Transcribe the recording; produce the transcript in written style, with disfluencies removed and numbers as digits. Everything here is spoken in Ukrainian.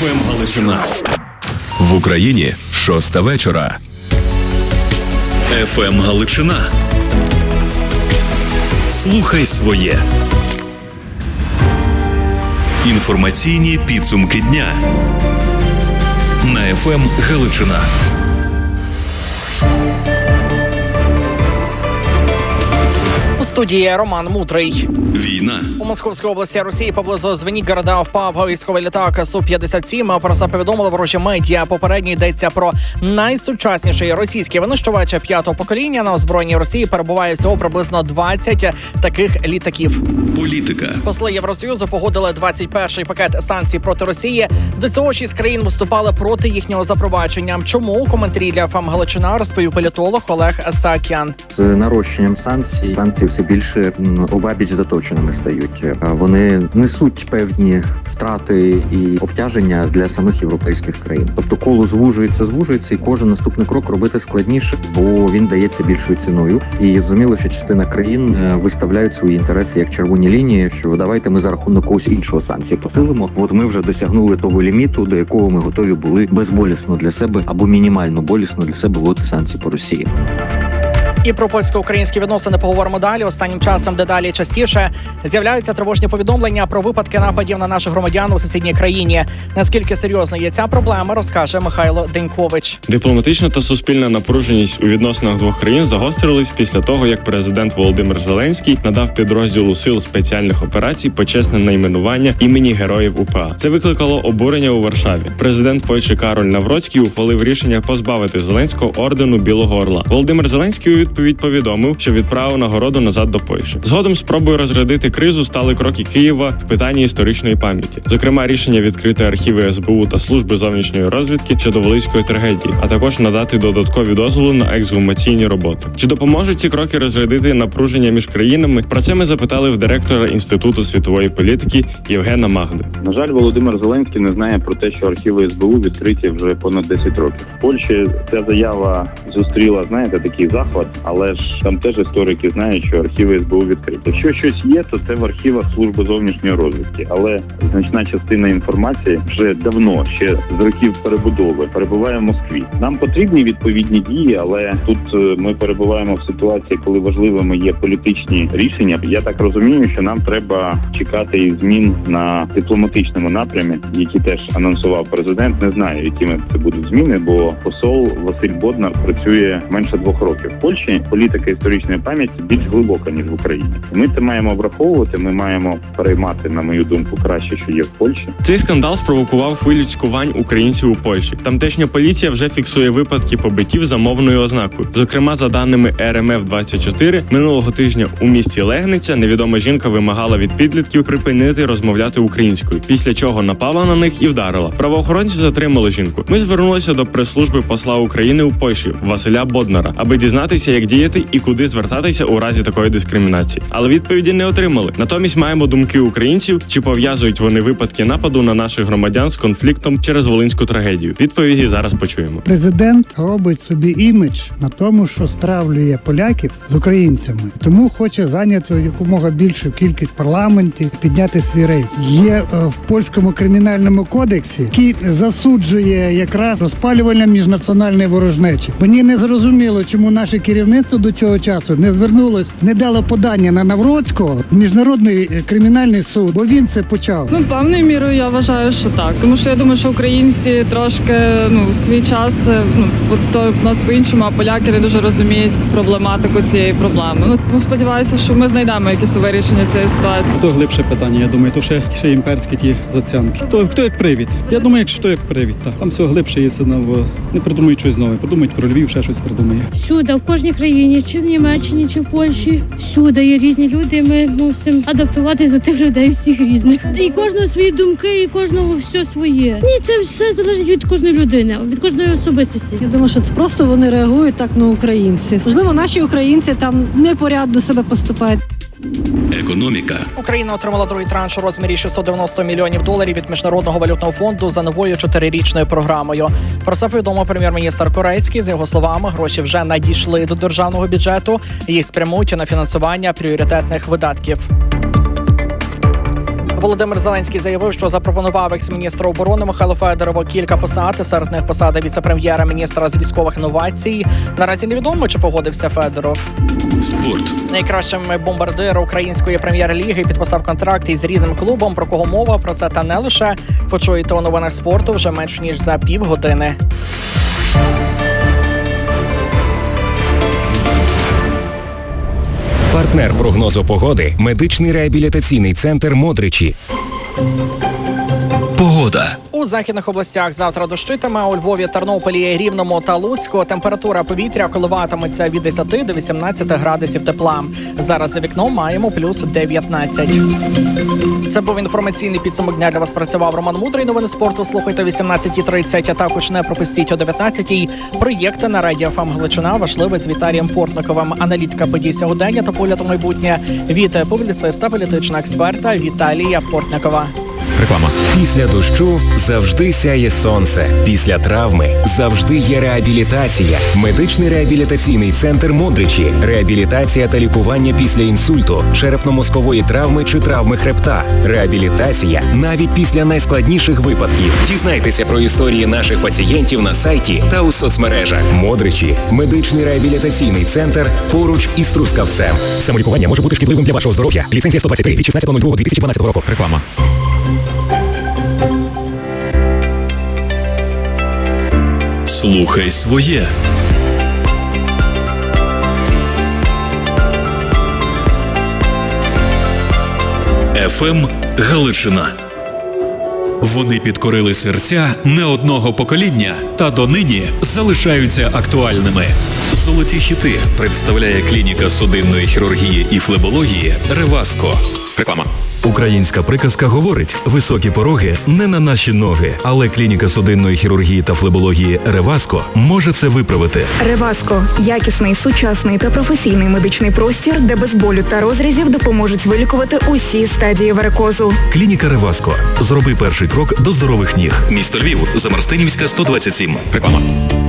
ФМ Галичина. В Україні 6 вечора. ФМ Галичина. Слухай своє. Інформаційні підсумки дня на ФМ Галичина. У студії Роман Мудрий. Війна. У Московській області Росії поблизу Звенігорода впав військовий літак Су-57. Про це повідомили ворожі медіа. Попередньо йдеться про найсучасніший російський винищувач 5-го покоління. На озброєнні Росії перебуває всього приблизно 20 таких літаків. Політика. Посли Євросоюзу погодили 21-й пакет санкцій проти Росії. До цього 6 країн виступали проти їхнього запровадження. Чому? У коментарі для ФМ Галичина розповів політолог Олег Саакян. З нарощенням санкцій все більше обабіч заточеними стають. Вони несуть певні втрати і обтяження для самих європейських країн. Тобто коло звужується, і кожен наступний крок робити складніше, бо він дається більшою ціною. І зрозуміло, що частина країн виставляють свої інтереси як червоні лінії, що давайте ми за рахунок когось іншого санкції посилимо. От ми вже досягнули того ліміту, до якого ми готові були безболісно для себе або мінімально болісно для себе вводити санкції по Росії. І про польсько-українські відносини поговоримо далі. Останнім часом дедалі частіше з'являються тривожні повідомлення про випадки нападів на наших громадян у сусідній країні. Наскільки серйозною є ця проблема, розкаже Михайло Денькович. Дипломатична та суспільна напруженість у відносинах двох країн загострились після того, як президент Володимир Зеленський надав підрозділу Сил спеціальних операцій почесне найменування імені Героїв УПА. Це викликало обурення у Варшаві. Президент Польщі Кароль Навроцький ухвалив рішення позбавити Зеленського ордену Білого Орла. Володимир Зеленський у відповідь повідомив, що відправив нагороду назад до Польщі. Згодом спробою розрядити кризу стали кроки Києва в питанні історичної пам'яті. Зокрема, рішення відкрити архіви СБУ та служби зовнішньої розвідки щодо Волинської трагедії, а також надати додаткові дозволи на ексгумаційні роботи. Чи допоможуть ці кроки розрядити напруження між країнами? Про це ми запитали в директора Інституту світової політики Євгена Магди. На жаль, Володимир Зеленський не знає про те, що архіви СБУ відкриті вже понад 10 років. В Польщі ця заява зустріла, такий захват, але ж там теж історики знають, що архіви СБУ відкриті. Якщо щось є, то це в архівах служби зовнішньої розвідки. Але значна частина інформації вже давно, ще з років перебудови, перебуває в Москві. Нам потрібні відповідні дії, але тут ми перебуваємо в ситуації, коли важливими є політичні рішення. Я так розумію, що нам треба чекати і змін на дипломатичному напрямі, які теж анонсував президент. Не знаю, якими це будуть зміни, бо посол Василь Боднар працює менше 2 років. В Польщі політика історичної пам'яті більш глибока, ніж в Україні. Ми це маємо враховувати, ми маємо переймати, на мою думку, краще, що є в Польщі. Цей скандал спровокував хвилю цькувань українців у Польщі. Тамтешня поліція вже фіксує випадки побиттів за мовною ознакою. Зокрема, за даними РМФ-24, минулого тижня у місті Легниця невідома жінка вимагала від підлітків припинити розмовляти українською, після чого напала на них і вдарила. Правоохоронці затримали жінку. Ми звернулися до прес-служби посла України у Польщі Василя Боднара, аби дізнатися, як діяти і куди звертатися у разі такої дискримінації. Але відповіді не отримали. Натомість маємо думки українців, чи пов'язують вони випадки нападу на наших громадян з конфліктом через Волинську трагедію. Відповіді зараз почуємо. Президент робить собі імідж на тому, що стравлює поляків з українцями. Тому хоче зайняти якомога більшу кількість в парламенті, підняти свій рейтинг. Є в польському кримінальному кодексі, який засуджує якраз розпалювання міжнаціональної ворожнечі. Мені не зрозуміло, чому наше керівництво до цього часу не звернулось, не дало подання на Навроцького в Міжнародний кримінальний суд, бо він це почав. Певною мірою я вважаю, що так. Тому що я думаю, що українці трошки, свій час, то в нас по-іншому, а поляки не дуже розуміють проблематику цієї проблеми. Сподіваюся, що ми знайдемо якесь вирішення цієї ситуації. То глибше питання, я думаю, то ще імперські ті зацянки. То хто як привід? Я думаю, якщо як привід, так. Там все глибше є, не придумують щось нове, подумають про Львів, ще щось придумає. Всюди, в кожній країні, чи в Німеччині, чи в Польщі, всюди є різні люди, ми мусимо адаптуватися до тих людей всіх різних. І кожного свої думки, і кожного все своє. Ні, це все залежить від кожної людини, від кожної особистості. Я думаю, що це просто вони реагують так на українців. Можливо, наші українці там непорядно себе поступають. Економіка. Україна отримала другий транш у розмірі $690 мільйонів від Міжнародного валютного фонду за новою 4-річною програмою. Про це повідомив прем'єр-міністр Корецький. За його словами, гроші вже надійшли до державного бюджету. Їх спрямують на фінансування пріоритетних видатків. Володимир Зеленський заявив, що запропонував екс-міністру оборони Михайлу Федорову кілька посад. Серед них посада віце-прем'єра, міністра з військових інновацій. Наразі невідомо, чи погодився Федоров. Спорт. Найкращим бомбардир української прем'єр-ліги підписав контракт із рідним клубом. Про кого мова? Про це та не лише. Почуєте у новинах спорту вже менш ніж за півгодини. Партнер прогнозу погоди – медичний реабілітаційний центр «Модричі». Погода. У західних областях завтра дощитиме, у Львові, Тернополі, Рівному та Луцьку температура повітря коливатиметься від 10 до 18 градусів тепла. Зараз за вікном маємо плюс 19. Це був інформаційний підсумок дня. Для вас працював Роман Мудрий. Новини спорту слухайте о 18:30, а також не пропустіть о 19:00. Проєкти на Радіо ФМ Галичина важливе з Віталієм Портниковим. Аналітика подій сьогодення та погляд у майбутнє від публіциста, політичного експерта Віталія Портникова. Реклама. Після дощу завжди сяє сонце. Після травми завжди є реабілітація. Медичний реабілітаційний центр «Модричі». Реабілітація та лікування після інсульту, черепно-мозкової травми чи травми хребта. Реабілітація навіть після найскладніших випадків. Дізнайтеся про історії наших пацієнтів на сайті та у соцмережах. «Модричі» – медичний реабілітаційний центр поруч із Трускавцем. Самолікування може бути шкідливим для вашого здоров'я. Ліцензія 123 від 16.02.2012 року. Реклама. Слухай своє. ФМ Галичина. Вони підкорили серця не одного покоління та донині залишаються актуальними. Золоті хіти представляє клініка судинної хірургії і флебології «Реваско». Реклама. Українська приказка говорить: високі пороги не на наші ноги, але клініка судинної хірургії та флебології «Реваско» може це виправити. «Реваско» – якісний, сучасний та професійний медичний простір, де без болю та розрізів допоможуть вилікувати усі стадії варикозу. Клініка «Реваско». Зроби перший крок до здорових ніг. Місто Львів, Замарстинівська, 127. Реклама.